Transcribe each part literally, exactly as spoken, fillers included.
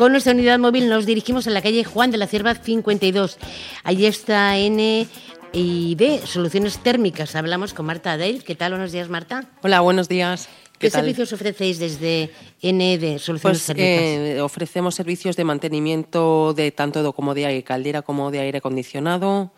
con nuestra unidad móvil nos dirigimos a la calle Juan de la Cierva cincuenta y dos. Allí está N y D, Soluciones Térmicas. Hablamos con Marta Dale. ¿Qué tal? Buenos días, Marta. Hola, buenos días. ¿Qué, ¿Qué tal? servicios ofrecéis desde N D, Soluciones pues, Térmicas? Eh, ofrecemos servicios de mantenimiento de tanto como de aire, caldera como de aire acondicionado,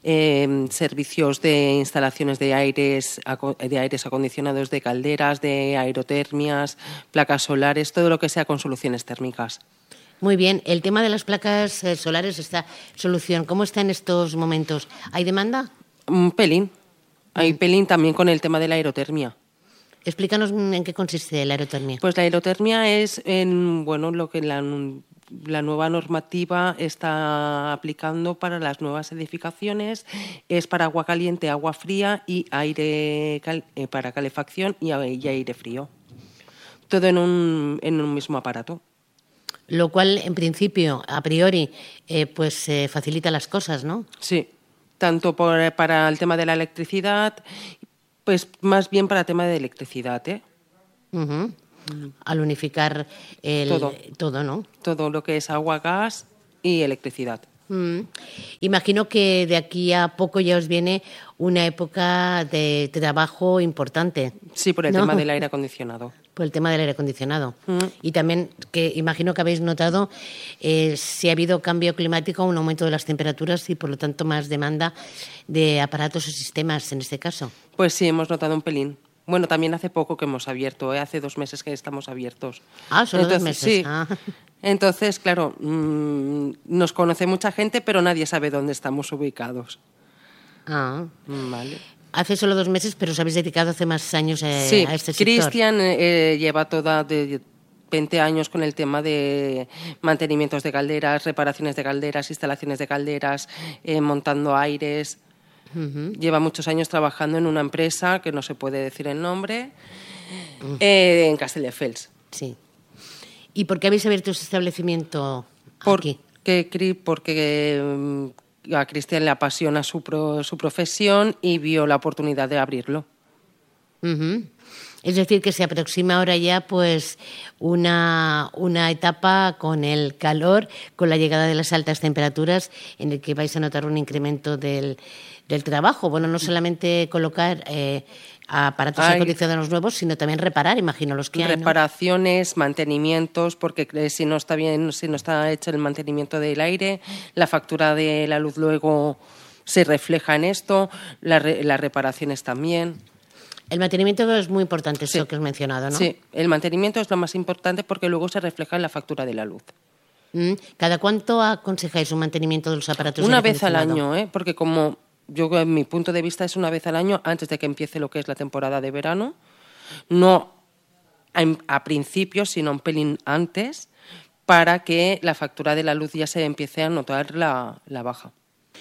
eh, servicios de instalaciones de aires, de aires acondicionados, de calderas, de aerotermias, placas solares, todo lo que sea con soluciones térmicas. Muy bien. El tema de las placas eh, solares, esta solución, ¿cómo está en estos momentos? ¿Hay demanda? Un pelín. Hay pelín también con el tema de la aerotermia. Explícanos en qué consiste la aerotermia. Pues la aerotermia es en, bueno, lo que la, la nueva normativa está aplicando para las nuevas edificaciones. Es para agua caliente, agua fría y aire cal, eh, para calefacción y, y aire frío. Todo en un, en un mismo aparato. Lo cual, en principio, a priori, eh, pues eh, facilita las cosas, ¿no? Sí, tanto por, para el tema de la electricidad. Pues más bien para tema de electricidad, ¿eh? Uh-huh. Mm. Al unificar el, todo. todo, ¿no? Todo lo que es agua, gas y electricidad. Mm. Imagino que de aquí a poco ya os viene una época de trabajo importante. Sí, por el ¿no? tema del aire acondicionado. Por el tema del aire acondicionado. Mm. Y también, que imagino que habéis notado, eh, si ha habido cambio climático, un aumento de las temperaturas y, por lo tanto, más demanda de aparatos o sistemas en este caso. Pues sí, hemos notado un pelín. Bueno, también hace poco que hemos abierto, ¿eh? Hace dos meses que estamos abiertos. Ah, solo Entonces, dos meses. Sí. Ah. Entonces, claro, mmm, nos conoce mucha gente, pero nadie sabe dónde estamos ubicados. Ah. Vale. Hace solo dos meses, pero os habéis dedicado hace más años eh, sí, a este sector. Cristian eh, lleva toda de veinte años con el tema de mantenimientos de calderas, reparaciones de calderas, instalaciones de calderas, eh, montando aires. Uh-huh. Lleva muchos años trabajando en una empresa que no se puede decir el nombre, uh-huh. eh, en Castelldefels. Sí. ¿Y por qué habéis abierto este establecimiento porque, aquí? Porque a Cristian le apasiona su, pro, su profesión y vio la oportunidad de abrirlo. Uh-huh. Es decir, que se aproxima ahora ya pues una, una etapa con el calor, con la llegada de las altas temperaturas, en el que vais a notar un incremento del, del trabajo. Bueno, no solamente colocar eh, aparatos Ay, acondicionados nuevos, sino también reparar, imagino, los que hay, ¿no? Reparaciones, mantenimientos, porque si no está bien, si no está hecho el mantenimiento del aire, la factura de la luz luego se refleja en esto, la re, las reparaciones también. El mantenimiento es muy importante, eso sí. que has mencionado, ¿no? Sí, el mantenimiento es lo más importante porque luego se refleja en la factura de la luz. ¿Cada cuánto aconsejáis un mantenimiento de los aparatos? Una vez al año, ¿eh? Porque como yo, en mi punto de vista, es una vez al año antes de que empiece lo que es la temporada de verano. No a, a principio, sino un pelín antes, para que la factura de la luz ya se empiece a notar la, la baja.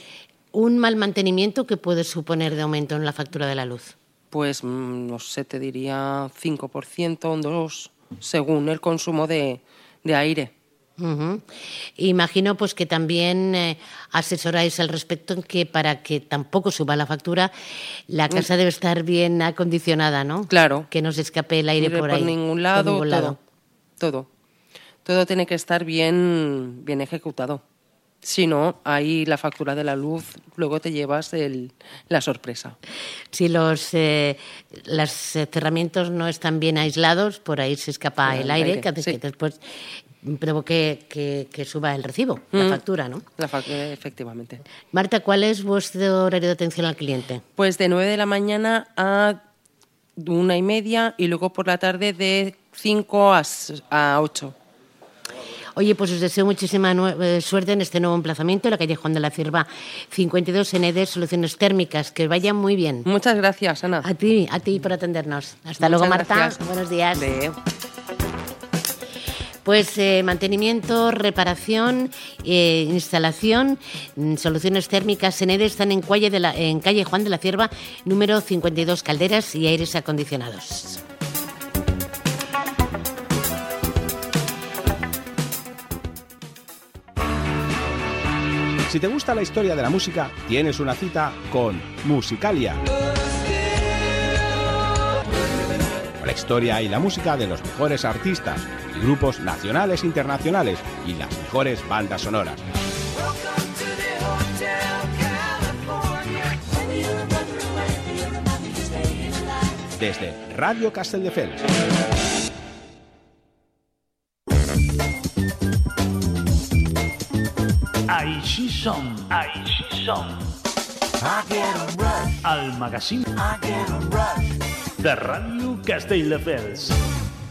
¿Un mal mantenimiento qué puede suponer de aumento en la factura de la luz? Pues, no sé, te diría cinco por ciento, un dos por ciento, según el consumo de, de aire. Uh-huh. Imagino pues que también eh, asesoráis al respecto en que para que tampoco suba la factura, la casa mm. debe estar bien acondicionada, ¿no? Claro. Que no se escape el aire por, por ahí. Ningún lado, por ningún lado. Todo, todo. Todo tiene que estar bien, bien ejecutado. Si no, ahí la factura de la luz, luego te llevas el, la sorpresa. Si los eh, los cerramientos no están bien aislados, por ahí se escapa el, el aire, aire que hace sí. que después provoque que, que suba el recibo, mm. la factura, ¿no? La factura, efectivamente. Marta, ¿cuál es vuestro horario de atención al cliente? Pues de nueve de la mañana a una y media y luego por la tarde de cinco a ocho. Oye, pues os deseo muchísima suerte en este nuevo emplazamiento en la calle Juan de la Cierva cincuenta y dos, N D, Soluciones Térmicas. Que vaya muy bien. Muchas gracias, Ana. A ti, a ti por atendernos. Hasta Muchas luego, Marta. Gracias. Buenos días. De... Pues eh, mantenimiento, reparación, eh, instalación, soluciones térmicas N D están en calle, de la, en calle Juan de la Cierva, número cincuenta y dos, calderas y aires acondicionados. Si te gusta la historia de la música, tienes una cita con Musicalia. La historia y la música de los mejores artistas y grupos nacionales e internacionales y las mejores bandas sonoras. Desde Radio Castelldefels. Així som, així som. El magazín de Ràdio Castelldefels.